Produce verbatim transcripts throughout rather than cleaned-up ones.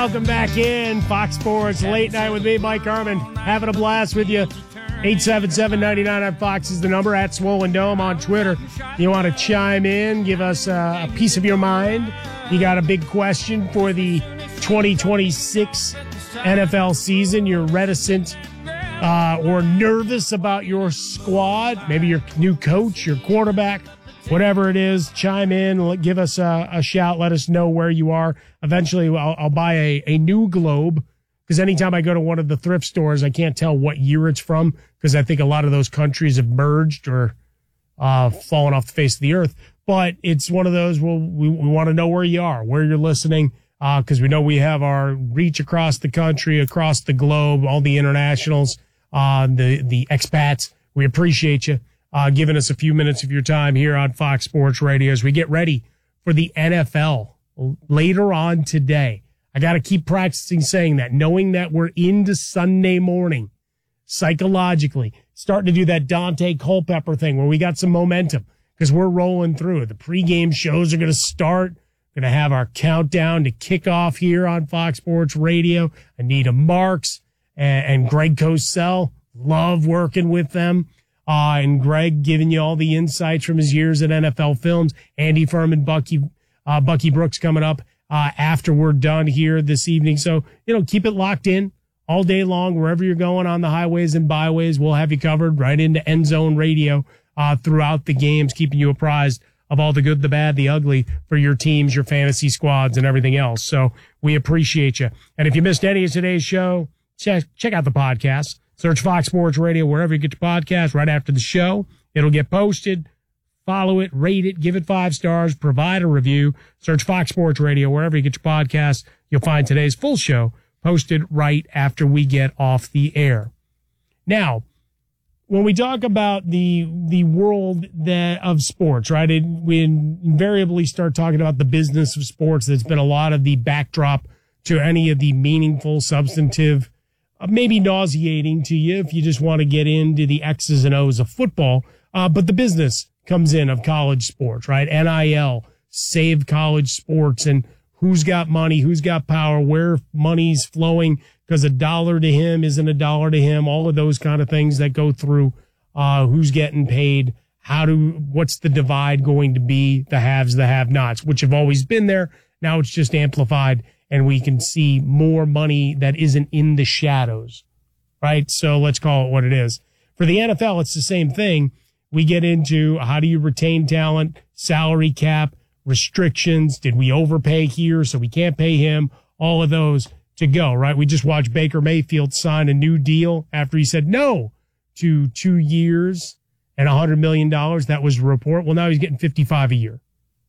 Welcome back in. Fox Sports Late Night with me, Mike Harmon. Having a blast with you. eight seven seven, nine nine on Fox is the number. At Swollen Dome on Twitter. You want to chime in, give us a, a piece of your mind. You got a big question for the twenty twenty-six N F L season. You're reticent uh, or nervous about your squad. Maybe your new coach, your quarterback. Whatever it is, chime in, give us a, a shout, let us know where you are. Eventually, I'll, I'll buy a, a new globe, because anytime I go to one of the thrift stores, I can't tell what year it's from, because I think a lot of those countries have merged or uh, fallen off the face of the earth. But it's one of those, well, we, we want to know where you are, where you're listening, because uh, we know we have our reach across the country, across the globe, all the internationals, uh, the, the expats. We appreciate you. Uh, giving us a few minutes of your time here on Fox Sports Radio as we get ready for the N F L later on today. I got to keep practicing saying that, knowing that we're into Sunday morning, psychologically, starting to do that Dante Culpepper thing where we got some momentum because we're rolling through. The pregame shows are going to start. Going to have our countdown to kickoff here on Fox Sports Radio. Anita Marks and, and Greg Cosell. Love working with them. Uh, and Greg giving you all the insights from his years at N F L Films. Andy Furman, Bucky, uh, Bucky Brooks coming up, uh, after we're done here this evening. So, you know, keep it locked in all day long, wherever you're going on the highways and byways. We'll have you covered right into End Zone Radio, uh, throughout the games, keeping you apprised of all the good, the bad, the ugly for your teams, your fantasy squads, and everything else. So we appreciate you. And if you missed any of today's show, check, check out the podcast. Search Fox Sports Radio wherever you get your podcast right after the show. It'll get posted. Follow it, rate it, give it five stars, provide a review. Search Fox Sports Radio wherever you get your podcast. You'll find today's full show posted right after we get off the air. Now, when we talk about the the world that of sports, right, it, we invariably start talking about the business of sports. That's been a lot of the backdrop to any of the meaningful, substantive, maybe nauseating to you if you just want to get into the X's and O's of football. Uh, but the business comes in of college sports, right? N I L, save college sports, and who's got money, who's got power, where money's flowing, because a dollar to him isn't a dollar to him. All of those kind of things that go through, uh, who's getting paid, how do, what's the divide going to be, the haves, the have-nots, which have always been there. Now it's just amplified, and we can see more money that isn't in the shadows, right? So let's call it what it is. For the N F L, it's the same thing. We get into how do you retain talent, salary cap, restrictions. Did we overpay here so we can't pay him? All of those to go, right? We just watched Baker Mayfield sign a new deal after he said no to two years and one hundred million dollars. That was the report. Well, now he's getting fifty-five a year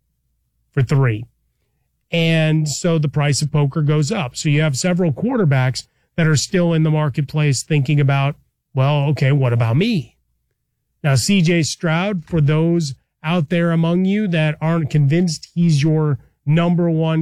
for three. And so the price of poker goes up. So you have several quarterbacks that are still in the marketplace thinking about, well, okay, what about me? Now, C J Stroud, for those out there among you that aren't convinced he's your number one